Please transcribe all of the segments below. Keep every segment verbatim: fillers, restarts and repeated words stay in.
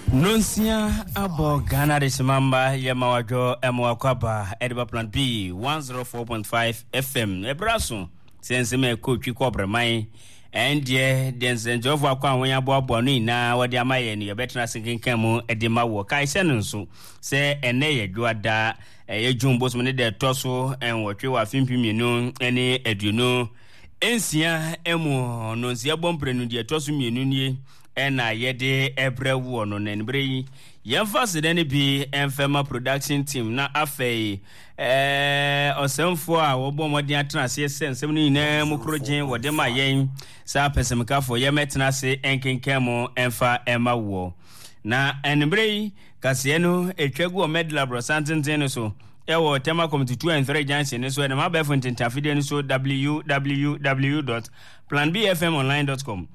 Nonsia abo Ghana de Simamba Yamawajo Emwakwaba Ediba Plan B one oh four point five F M Ebraso sense me coach Cobra mai and ye dense Jova Kwan when yabo boni na wadi amaye ni yebetna sinking kemu edima wo kai senunso se ene ye dwada e jumbo so ne de toso en wotwe wa fimpiminu ene eduno ensia emu nonsia bomprenu de toso mienu nie ena yede ebrewu ono nenbre yemfase dene bi enfema production team na afei eh osemfo a wobo modin atrase sensem ni na mukrogen wode ma yen sa pesemka fo yemetna se enkenkemo emfa emawo na enbre kase no etwagu o medla bro santen so ewo tema committee two and three junction so na mabefo ntentafide so w w w dot plan b f m online dot com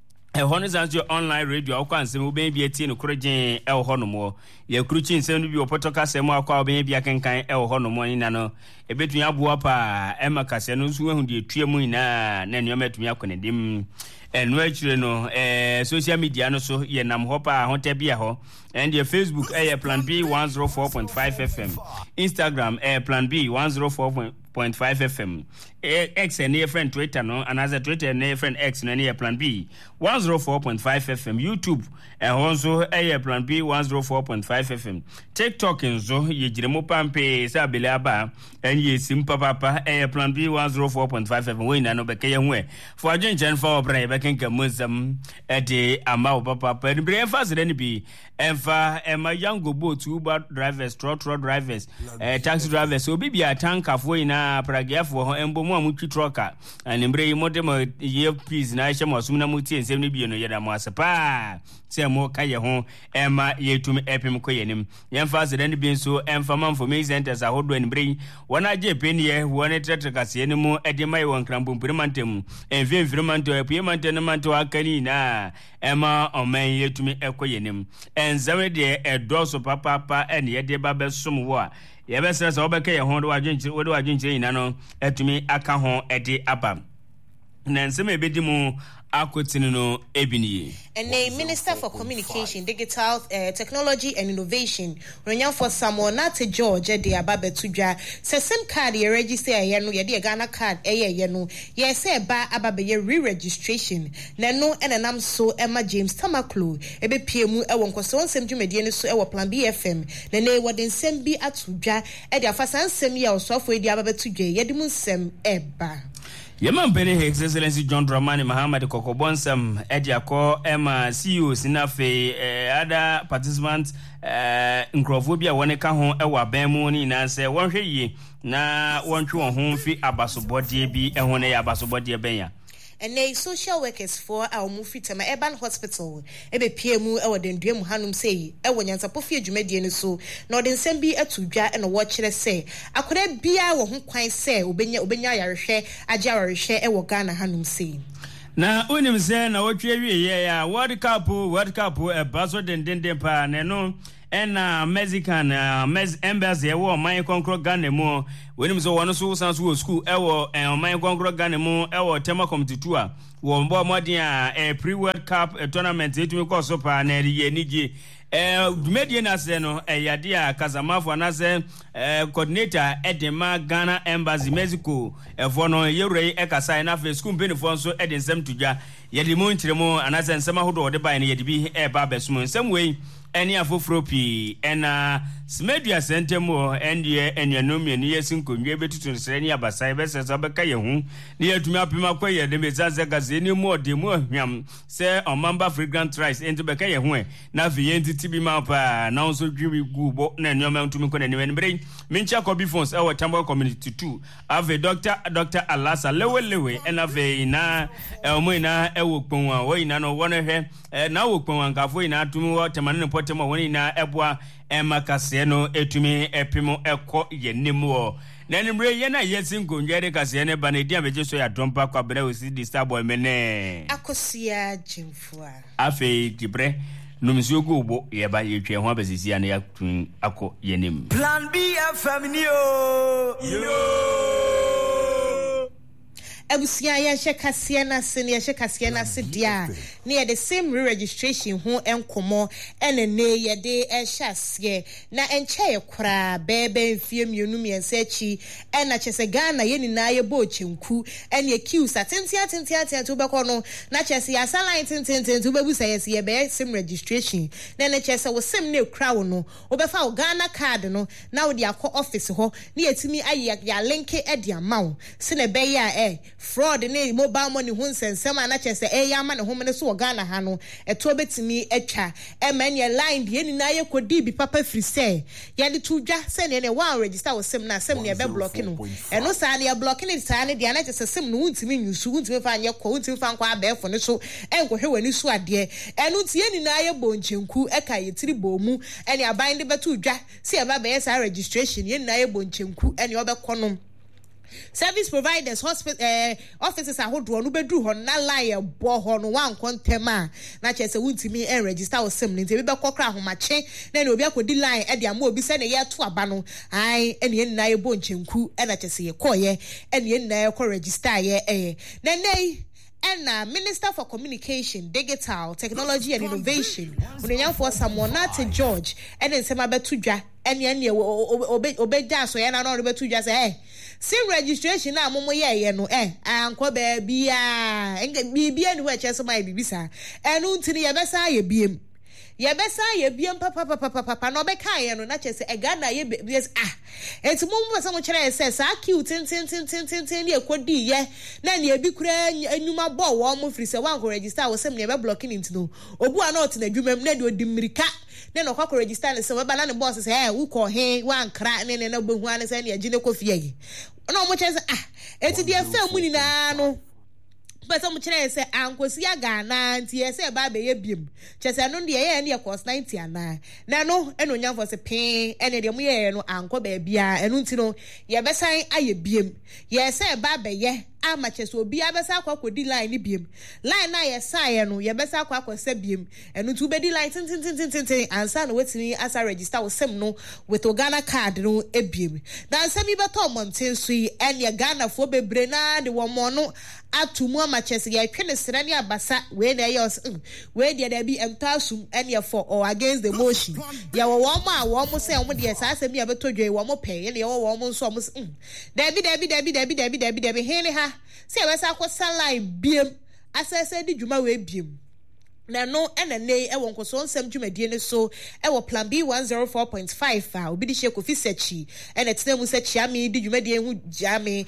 e hono zanjo online radio akwa nsem oben bi eti no krogen e ho no mo ye kruchi nsem no bi opotoka sem akwa oben bi akenkan e ho no mo ni na no e betun aboa pa e makase no nso hu de etue mu ina na enyo metumi akonedim eno achire no eh social media no so ye nam ho pa ho tabia ho and your Facebook eh plan B one oh four point five F M, Instagram eh plan B one oh four point five F M, X and your friend Twitter no another Twitter and your friend X no near plan B one oh four point five F M, YouTube and also eh plan B one oh four point five F M, TikTok nzo ye jiremo pampe sa belaba and ye simpa papa eh plan B one oh four point five F M we na no beke ye hwe for agent for bra be kenka musam e de ama papa pa ni bre fast den bi emfa ema yango boat Uber drivers, truck truck drivers, eh taxi drivers so bi bia tanka fo ina pragiafo ho embo mu amutwi trucker and mbre modem ye please na hye mo sum na muti ensem ni bi no yeda mo asepa se mo ka ye ho ema yetum epim ko yenim yemfa se den bi so emfa manfo me centers ahodo en bre wona je penie wona tetreka se ni mu ede mai won krambo mpirmantem envie mpirmanto epiemanten manto akani na ema omen yetum eko yenim enzame de edoso papa pa ene yede ba besom wo a ye be sere se obeke ye ho do adwenchi wo do adwenchi ina no etumi aka ho ede aba na nseme ebedi mu akotini no ebiniye. And the Minister for Communication, Digital uh, Technology and Innovation, Ronyan for Samuel Nate George, de Ababe Tuja, says SIM card ye register yenu ye de Ghana card eye yenu ye say ba ababe ye re-registration nano enanam so Emma James Tamaklo ebe piemu e won kwaso nsem dwumedie no so e wo plan B F M na ne wo de nsem bi atudwa e de afasa nsem ye osofo e de Ababe Tudwa ye de mu nsem eba. Yeman Bene His Excellency John Dramani Muhammad Kokobonsam Ediako Emma C E O Sinafe uh, other participants uh, Nkrofobia Waneka Hon Ewa Bemu ni na se wonhwe yi na wontwe won ho fi abasobodie bi ehone ya abasobodie benya. And they social workers for our Mufitama Urban Hospital. Ebe P M U ewa den duemu hanum say ewa nyansapo fi adwumadie ne so na ode nsem bi atudwa e no wo kire say akore bia wo ho kwan say obenya obenya yarehwe agya yarehwe ewa Ghana hanum say na unim say na wotwe wie ye ya World Cup World Cup e baso den den den pa ne no ena Mexican uh, Mez embassy ewo man konkro Ghana mu wenim so wono so san so school ewo eh, man konkro Ghana mu ewo tema committee two a wo mbo modern a eh, pre World Cup eh, tournament etumi ko so pa na ye nige eh media na se no eh, yade a Casamafo na se eh, coordinator edema Ghana embassy Mexico eh, for no yewre e kasa na fe school mpeni fo so eden sem tudwa yede mu ntiremu anase nsema hodo ode ban yede bi e ba besum nsem wei eni afofropi ena smedua sentemo endie enyanum eni yesinkonwe betutu sreni abasai besesa beka yehu ni yatumi apima kwa ye de mezaze gaze ni mu ode mu ahwam se omamba fragrant rice enti beka yehu e na fi yenti tibi mapa na onso dwiwi gubo na nyoma ntumi ko na niwe nbre mincha kobi phones e watambo community two ave doctor Doctor Alasa lewe lewe ena ve ina e omo ina e wokpon wa wo ina no wona hwe na wokpon wa nkafo ina atumi wo temane potema woni na eboa emakase no etumi epimo eko yenimo na nimre ye na yesin gonjere kase ne banedi abeje so ya dompa kwa bere osi di star boy mene akosia jimfua afi dibre numsio go bo ye ba ye twe ho abasisi ya na ya tun ako yenim plan B F M ni o yo Ebusia ye hye kase na se ne ye hye kase na se dia ne the same re-registration ho enkomo ene ne ye de ehye na enche ye kora bebe mfie mienu miense achi ena chese Ghana ye ni na ye bo chenku ene ye queue satentia tentia tentia beko no na chese ya saline tentia tentia bebu say yes ye be same registration na ne chese wo sim ne kra wo no obefa wo Ghana card no na wo de akọ office ho ne yetimi aye ya link e de amawo se ne be ya eh fraud ne mobile money ho nsensem ana chese e ya ma ne ho ne so wo Ghana ha no eto betimi etwa e ma ne line de ni na ye kodi bi papa free say ya de tudwa se ne ne one register wo sim na sim ne be block no e no sa ne ya block ne sa ne de na chese sim no untimi nyusu untimi fa anye ko untimi fa nkwa abefo ne so enko hwe wani so ade e no tie ni na ye bonchenku e ka ye tiri bomu e ne aban de betu dwa se e ba be sa registration ye na ye bonchenku e ne obekọ no service providers hospital eh offices ahodo no bedru ho na line bo ho no wan kontema na chese wuntimi en register o sim nti be kokra ahomache na ne obi akodi line e de ama obi se ne ye to aba no ai ene na ye bonchenku e na chese ye koye ene na ye ko register ye eh na nei and Minister for Communication, Digital, Technology and Innovation, Unyanya for someone not George, and then some about two ja, and yen obey obey das, so yana no to just eh. Same registration now, Momo ye, no eh, and Kobe be and be be anywhere, chess my bisa, and untini yabesa ye beam. Yabesa ye biam papa papa papa no be kai no na chese e Ghana ye yes ah enti mum so mo kire se sa cute tin tin tin tin tin tin ye kodi ye na ne bi kura anuma bo wo mo free se wan ko register wo sem ne be blocking into no obu ana ot na dwumam na de odimirika na no kwa register ne se we ba na ne boss se eh wo ko he wan kra ne ne na behu ane se ne agine ko fie yi na mo kire se ah enti de fa mu ni na no but some chere say ankosi aga na nti ye say ba be ye biem chese no de ye ne cost ninety ana na no eno nya for say pin ene de mo ye no anko ba bia eno nti no ye besan aye biem ye say ba be ye ama chese obi abesa akwa kodi line ni biem line na ye say no ye besa akwa akwa biem eno nti be di line tin tin tin tin tin ansa no wetini asa register wo sem no with Ghana card no e biem na ansami beto monten so yi ene Ghana fo bebre na de wo mo no atumu amachese ya twene sira ne abasa we na yos we de da bi emtasum ene for or against the motion ya wo wo ma wo mo se wo de sa asemi abeto dwe wo mo pe ne wo wo mo so mo da bi da bi da bi da bi da bi da bi da bi he ne ha se we sa ko salai biem asese di djuma we biem na no ene nei e won koso nsem dwumadie ne so e wo plan B one oh four point five a obi di she Kofi Sechi ene tena mu Sechi ami di dwumadie hu jame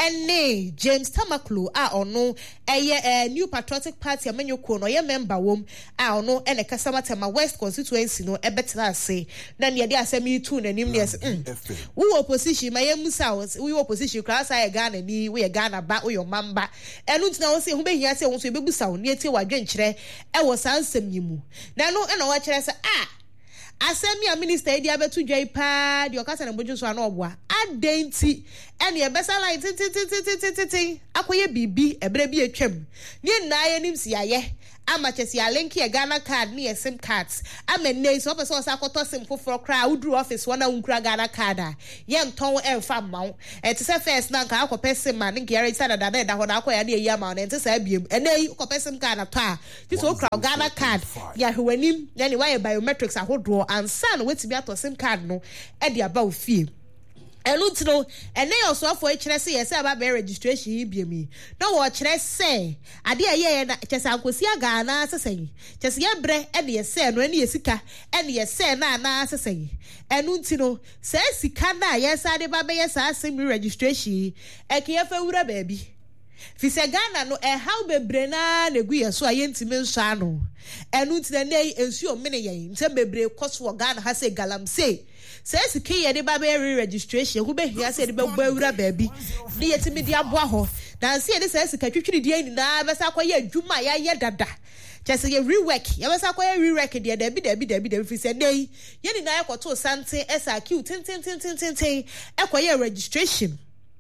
ene James Tamaklo a ono eye eh, New Patriotic Party amanyoko no ye member wom a ono ene Kasama Tema West constituency no e betena ase na ne de asemi tu nanim ne yes we opposition ma ye musa we opposition class I Ghana ni we Ghana ba we your mamba enu tina wo se hu behia se wo so bebusa wo ne tie wadwenkyere e sansem yimu na no e no wa kire se ah asemi a minister edi abetu dwai pa de okasa na boju so ana oboa adenti ene e besa line tin tin tin tin tin tin akoye bibi ebre bi atwam ne na ye nim si aye ama chesi a link ye Ghana card ne ye sim cards ama nei so person so akoto sim foforo kra udru office wana unkura Ghana card a ye nton emfa mawo e te se first na nka akopɛ sim ma ne nke register da da da ho na akoya ne ye ama na ente sa biem enei akopɛ sim card na to a ti so kra Ghana card ya hwanim ne ne why biometrics ahodo ansa na wetimi ato sim card no e de aba ofie elutro ene yoso afo e kire se yese aba be registration yi biemi na wo kire se ade aye na kese ankosi aga na sesen kese ye bre ene yese no ene yesika ene yese na na sesen enu ntino se sika na yese ade ba be yese asemi registration e ke ye fa wura ba bi fise Ghana no e how bebre na negu yeso aye ntime nso ano enu ntine na ensu o mene yen ntem bebre koso Ghana ha se galamse says the key at the Babary registration, who be here said about Bura baby. The Yetimedia Boho. Now see this as a country in the Vasaqua, Juma, ya dada. Just a rework, Yavasaqua re-record, dear Debbie, Debbie, Debbie, Debbie said, nay, Yenny Naya to Sante, S R Q, tin, tin, tin, tin, tin, tin, acquire registration.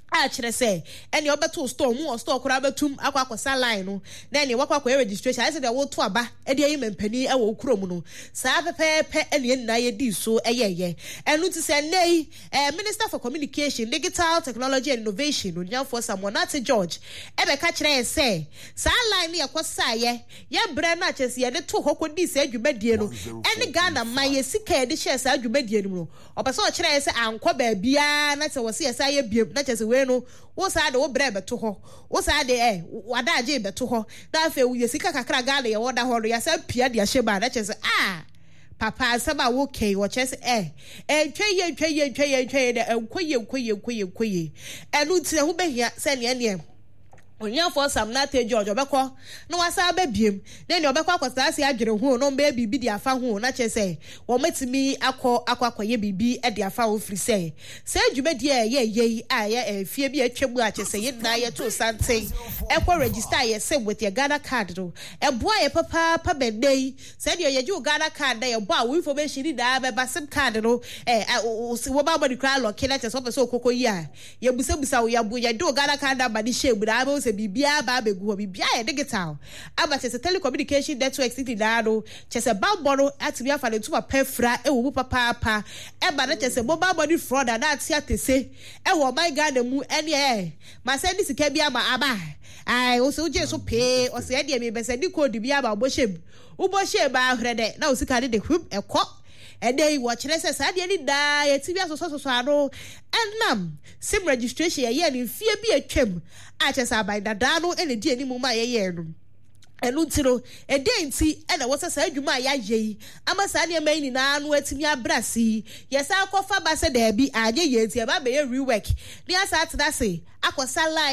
a kyerɛ sɛ ɛne ɔbɛto store mu or store koraa bɛtum akɔ akɔsa line no na ɛne wakɔ akɔyɛ registration ayɛ sɛ deɛ woto aba ɛde ayi mɛmpani ɛwɔ okuro mu no saa pɛpɛɛpɛ ɛne nyinaa yɛdi so ɛyɛyɛ ɛno ti sɛ nnɛ yi ɛɛ minister for communication digital technology and innovation onyamfoɔ Samuel Nate George ɛbɛka kyerɛ yɛ sɛ saa line no yɛkɔ saayɛ yɛbrɛ no akyɛ sɛ yɛde to hɔ kɔdi saa adwumadie no ɛne Ghana man yɛ sika yɛde hyɛ saa adwumadie no mu no ɔpɛ sɛ ɔkyerɛ yɛ sɛ ankɔ baabiara na sɛ wɔsi yɛ saa yɛ biem na kyɛ sɛ wei no wo saa de wo brɛ bɛto hɔ wo saa de ɛ wadagye bɛto hɔ na afei wo yɛ sika kakra Ghana yɛ wɔda hɔ no yɛ sɛ pia de ahyɛ ba na kyɛ sɛ ah papa asɛm a wokɛi wɔkyɛ sɛ ɛ ɛntwa yɛ ntwa yɛ ntwa yɛ ntwa yɛ dɛ ɛnkɔ yɛ nkɔ yɛ nkɔ yɛ nkɔ yɛ ɛno nti na ho bɛhia sɛ neɛ neɛ onyamfoɔ Sam Nate George obɛkɔ na wasa abɛbiem na ne obɛkɔ akɔtena ase adwere ho no mbɛ bibi di afa ho na kyɛ sɛ wɔn metimi akɔ akɔ akɔyɛ bibi de afa ho firi sɛ sɛ adwumadi a yɛ yɛ a yɛ fie bi atwa mu a kyɛ sɛ yɛ na yɛ to sante ɛkɔ register yɛ sɛ with your Ghana card no ɛboa yɛ papa pa bɛdɛ sɛ deɛ yɛ gye Ghana card da yɛ boa wo information ni da bɛba sim card no ɛ wo ba body cry lock na kyɛ sɛ ɔpɛ sɛ okoko yi a yɛ busabusa wo yɛ bo yɛ do Ghana card da ba di shame da ba bibia ba begu bibia e digital aba chese telecommunication network city daado chese bambo no atimi afa le tuba pefra e wo papa papa e ba na chese mobile money fraud na atia tese e wo my Ghana mu ene e ma se ni sika bia ma aba ai o se uje so pe o se e de me be se di code bia ba oboshem uboshem ba hrede na o sika de de hwip ekọ ede wo kyerɛ sɛ saa deɛ ni daa yɛtibi asosososo ano ɛnam sim registration yɛ ne fie bi atwam a kyɛ sɛ aban dadaa no ɛna di anim ma yɛyɛ no ɛno nti no ɛde nti ɛna wɔsɛ saa adwuma a yɛayɛ yi ama saa nneɛma yi nyinaa no atumi abrasi yɛsa akɔfa ba sɛ daabi anyɛ yɛ nti ɛba bɛyɛ rework ne asa atena se akɔsa la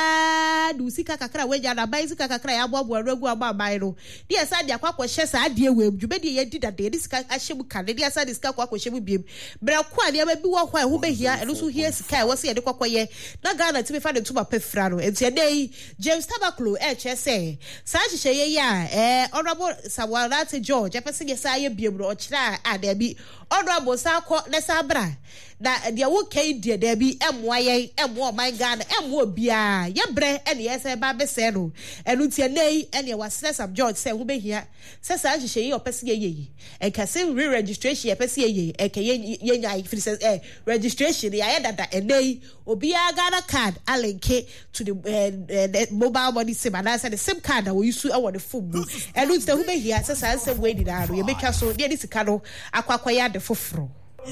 ya du sika kakra wagya na ban sika kakra ya aboaboa ragu ababan no ne yɛsa de akɔ akɔhyɛ saa adeɛ wɔ adwuma de yɛdi dada de sika ahyɛ mu kane de yɛsa de sika akɔ akɔhyɛ mu biem brɛko a nneɛma bi wɔ hɔ a ɛho bɛhia ɛno so hia sika a ɛwɔ sɛ yɛde kɔkɔyɛ na Ghana tumi fa de ntoma pɛfra no nti ɛdɛ yi James Tabaklo ɛkyerɛ sɛ saa hyehyɛ yɛ a eh Honorable Samuel Nate George ɛpɛ sɛ yɛ saa yɛ biem no ɔkyerɛ a daabi Honorable saa kɔ ne saa bra na deɛ wo kɛi deɛ daabi ɛmoa yɛn ɛmoa ɔman Ghana ɛmoa biaa yɛbrɛ ɛne yɛsɛ ba bɛsɛ no ɛno nti ɛnɛ yi ɛne wasrɛ Sam George sɛ ho bɛhia sɛ saa hyehyɛ yi ɔpɛ sɛ yɛyɛ yi ɛnkɛse re-registration yɛpɛ sɛ yɛyɛ yi ɛkɛ yɛnya firi sɛ eh registration yɛayɛ dada ɛnɛ yi obiaa Ghana card alenke to the uh, uh, mobile money sim anaasɛ the sim card a wɔyi su ɛwɔ ne phone mu ɛno nti ho bɛhia sɛ saa nsɛm wei nyinaa no yɛbɛtwa so deɛ ne sika no akɔ akɔyɛ ade foforɔ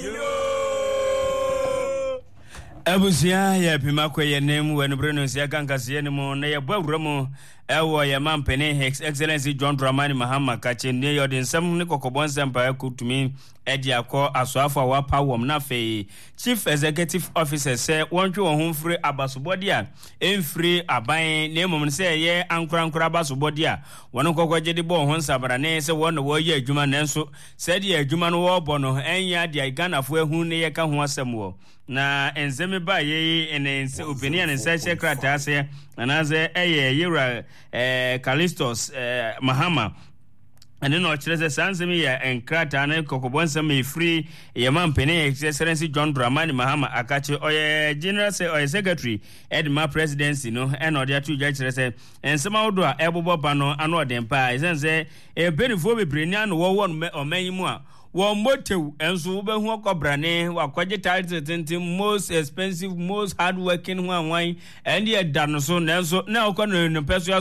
Abusia ya pima kwa ye name when Bruno sia kankase ne mu na ye bawura mu ewo ye mampene His Excellency John Dramani Mahama kache ne yo de nsam ne kokobon sempa kutumi edi akọ asoafo a wapa wom na fe Chief Executive Officer say wontwe won ho mfiri abasobodi a emfiri aban ne mum se ye ankura ankura abasobodi a wono kokogye de bo ho nsabara ne se wono wo ye adwuma nenso se de adwuma no wo bo no enya de Ghanafo ehu ne ye ka ho asem wo na enzeme ba ye ene opinion and search krata se anaze eye yura eh Callistus eh Mahama and no chese sansemi ya enkrata na kokobonsem e free ye mampene Excellency John Dramani Mahama akache oye general say oye secretary edma presidency no and odia tu ja chese ensema wodo a ebobo ba no ano odempa isense e benifo bebre ni ano wo won omanyimu a won motew enso wo behu okobrane wakwaje title tintin most expensive most hard working one one and ye da no so nenso na okọ no no peso